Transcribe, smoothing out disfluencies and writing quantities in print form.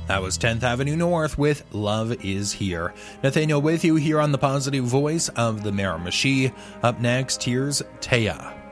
That was 10th Avenue North with Love Is Here. Nathaniel with you here on the positive voice of the Miramichi. Up next, here's Taya.